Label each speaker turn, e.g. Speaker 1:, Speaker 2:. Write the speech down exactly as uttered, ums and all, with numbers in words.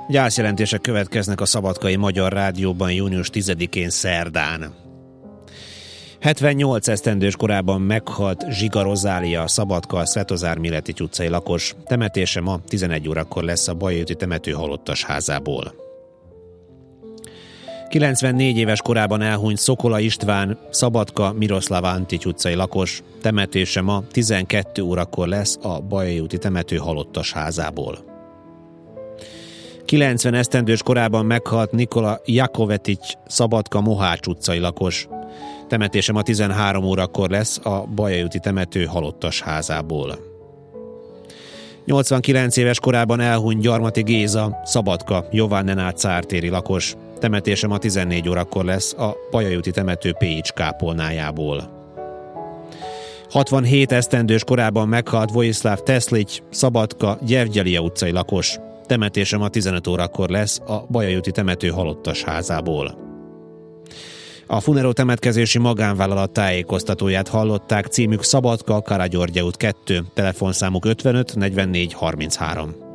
Speaker 1: Gyászjelentések következnek a Szabadkai Magyar Rádióban június tizedikén szerdán. hetvennyolc esztendős korában meghalt Zsiga Rozália, Szabadka, Szvetozár-Miletics utcai lakos. Temetése ma tizenegy órakor lesz a Bajai úti temető halottasházából. kilencvennégy éves korában elhunyt Szokola István, Szabadka, Miroszláv Antics utcai lakos. Temetése ma tizenkét órakor lesz a Bajai úti temető halottasházából. kilencven esztendős korában meghalt Nikola Jakovetics, Szabadka, Mohács utcai lakos. Temetése ma tizenhárom órakor lesz a Bajai úti temető halottasházából. nyolcvankilenc éves korában elhunyt Gyarmati Géza, Szabadka, Jován Nenát szártéri lakos. Temetése ma tizennégy órakor lesz a Bajai úti temető Pécs kápolnájából. hatvanhét esztendős korában meghalt Vojislav Teslics, Szabadka, Gyergyelia utcai lakos. Temetése ma tizenöt órakor lesz a Bajai úti temető halottasházából. A Funero temetkezési magánvállalat tájékoztatóját hallották, címük Szabadka, Karagyörgye út kettő, telefonszámuk ötvenöt negyvennégy harminchárom.